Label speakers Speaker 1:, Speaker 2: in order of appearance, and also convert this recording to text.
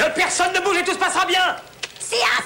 Speaker 1: Que personne ne bouge et tout se passera bien.
Speaker 2: C'est un